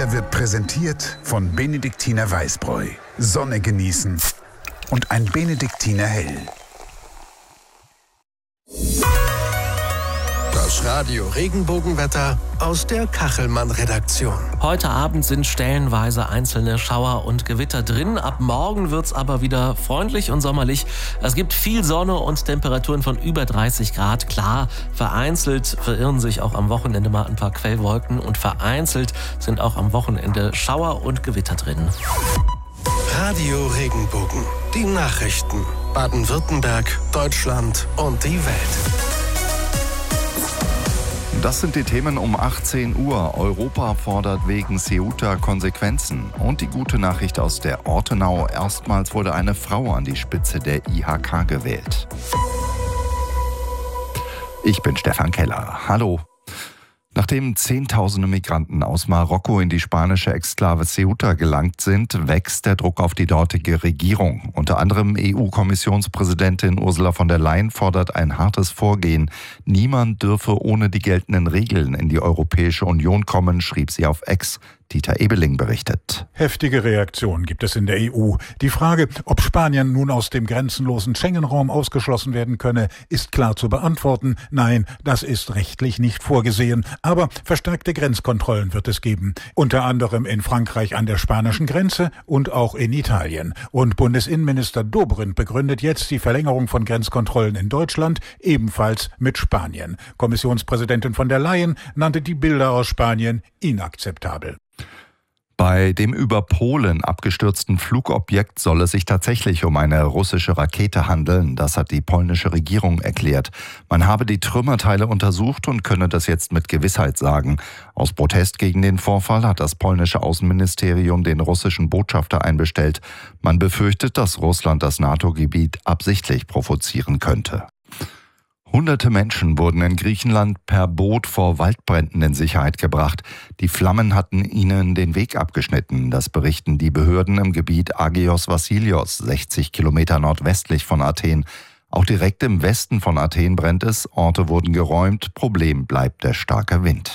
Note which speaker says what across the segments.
Speaker 1: Er wird präsentiert von Benediktiner Weißbräu. Sonne genießen und ein Benediktiner Hell.
Speaker 2: Das Radio Regenbogenwetter aus der Kachelmann-Redaktion.
Speaker 3: Heute Abend sind stellenweise einzelne Schauer und Gewitter drin. Ab morgen wird's aber wieder freundlich und sommerlich. Es gibt viel Sonne und Temperaturen von über 30 Grad. Klar, vereinzelt verirren sich auch am Wochenende mal ein paar Quellwolken und vereinzelt sind auch am Wochenende Schauer und Gewitter drin.
Speaker 2: Radio Regenbogen. Die Nachrichten. Baden-Württemberg, Deutschland und die Welt.
Speaker 4: Das sind die Themen um 18 Uhr. Europa fordert wegen Ceuta Konsequenzen. Und die gute Nachricht aus der Ortenau. Erstmals wurde eine Frau an die Spitze der IHK gewählt. Ich bin Stefan Keller. Hallo. Nachdem Zehntausende Migranten aus Marokko in die spanische Exklave Ceuta gelangt sind, wächst der Druck auf die dortige Regierung. Unter anderem EU-Kommissionspräsidentin Ursula von der Leyen fordert ein hartes Vorgehen. Niemand dürfe ohne die geltenden Regeln in die Europäische Union kommen, schrieb sie auf X. Dieter Ebeling berichtet.
Speaker 5: Heftige Reaktionen gibt es in der EU. Die Frage, ob Spanien nun aus dem grenzenlosen Schengen-Raum ausgeschlossen werden könne, ist klar zu beantworten. Nein, das ist rechtlich nicht vorgesehen. Aber verstärkte Grenzkontrollen wird es geben. Unter anderem in Frankreich an der spanischen Grenze und auch in Italien. Und Bundesinnenminister Dobrindt begründet jetzt die Verlängerung von Grenzkontrollen in Deutschland ebenfalls mit Spanien. Kommissionspräsidentin von der Leyen nannte die Bilder aus Spanien inakzeptabel.
Speaker 4: Bei dem über Polen abgestürzten Flugobjekt soll es sich tatsächlich um eine russische Rakete handeln. Das hat die polnische Regierung erklärt. Man habe die Trümmerteile untersucht und könne das jetzt mit Gewissheit sagen. Aus Protest gegen den Vorfall hat das polnische Außenministerium den russischen Botschafter einbestellt. Man befürchtet, dass Russland das NATO-Gebiet absichtlich provozieren könnte. Hunderte Menschen wurden in Griechenland per Boot vor Waldbränden in Sicherheit gebracht. Die Flammen hatten ihnen den Weg abgeschnitten. Das berichten die Behörden im Gebiet Agios Vasilios, 60 Kilometer nordwestlich von Athen. Auch direkt im Westen von Athen brennt es. Orte wurden geräumt. Problem bleibt der starke Wind.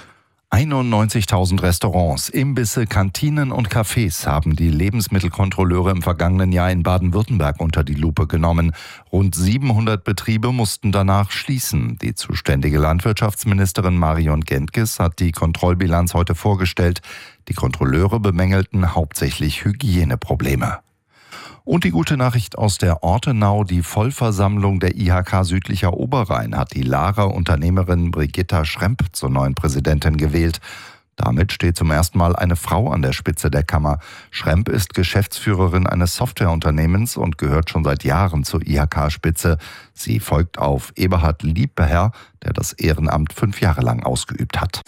Speaker 4: 91.000 Restaurants, Imbisse, Kantinen und Cafés haben die Lebensmittelkontrolleure im vergangenen Jahr in Baden-Württemberg unter die Lupe genommen. Rund 700 Betriebe mussten danach schließen. Die zuständige Landwirtschaftsministerin Marion Gentges hat die Kontrollbilanz heute vorgestellt. Die Kontrolleure bemängelten hauptsächlich Hygieneprobleme. Und die gute Nachricht aus der Ortenau, die Vollversammlung der IHK Südlicher Oberrhein hat die Laarer Unternehmerin Brigitta Schremp zur neuen Präsidentin gewählt. Damit steht zum ersten Mal eine Frau an der Spitze der Kammer. Schremp ist Geschäftsführerin eines Softwareunternehmens und gehört schon seit Jahren zur IHK-Spitze. Sie folgt auf Eberhard Liebherr, der das Ehrenamt 5 Jahre lang ausgeübt hat.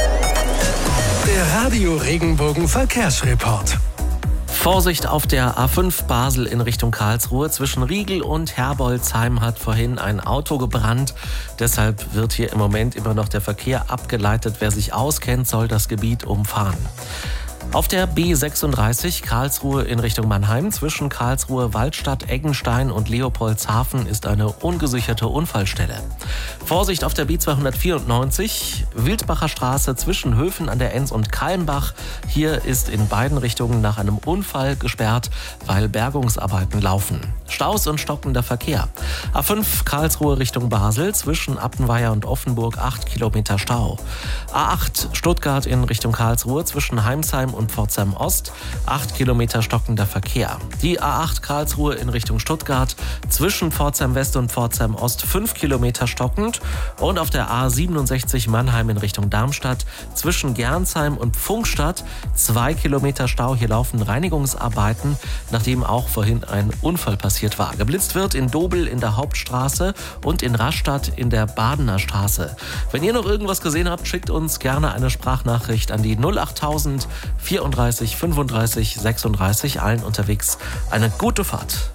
Speaker 2: Der Radio Regenbogen Verkehrsreport.
Speaker 3: Vorsicht auf der A5 Basel in Richtung Karlsruhe. Zwischen Riegel und Herbolzheim hat vorhin ein Auto gebrannt. Deshalb wird hier im Moment immer noch der Verkehr abgeleitet. Wer sich auskennt, soll das Gebiet umfahren. Auf der B36 Karlsruhe in Richtung Mannheim zwischen Karlsruhe, Waldstadt, Eggenstein und Leopoldshafen ist eine ungesicherte Unfallstelle. Vorsicht auf der B294 Wildbacher Straße zwischen Höfen an der Enns und Kalmbach. Hier ist in beiden Richtungen nach einem Unfall gesperrt, weil Bergungsarbeiten laufen. Staus und stockender Verkehr. A5 Karlsruhe Richtung Basel zwischen Appenweier und Offenburg 8 Kilometer Stau. A8 Stuttgart in Richtung Karlsruhe zwischen Heimsheim und Pforzheim Ost, 8 Kilometer stockender Verkehr. Die A8 Karlsruhe in Richtung Stuttgart, zwischen Pforzheim West und Pforzheim Ost 5 Kilometer stockend. Und auf der A67 Mannheim in Richtung Darmstadt, zwischen Gernsheim und Pfungstadt 2 Kilometer Stau. Hier laufen Reinigungsarbeiten, nachdem auch vorhin ein Unfall passiert war. Geblitzt wird in Dobel in der Hauptstraße und in Rastatt in der Badener Straße. Wenn ihr noch irgendwas gesehen habt, schickt uns gerne eine Sprachnachricht an die 08000 34 35 36. Allen unterwegs eine gute Fahrt.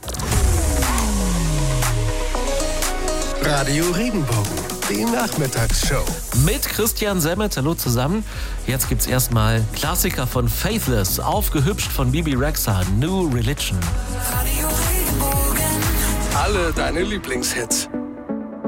Speaker 2: Radio Regenbogen, die Nachmittagsshow.
Speaker 3: Mit Christian Semmet, hallo zusammen. Jetzt gibt's erstmal Klassiker von Faithless, aufgehübscht von Bibi Rexha, New Religion.
Speaker 2: Radio Regenbogen. Alle deine Lieblingshits.